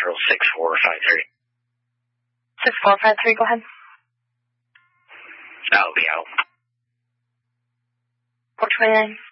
Central 6453. 6453, go ahead. That'll be out. 429.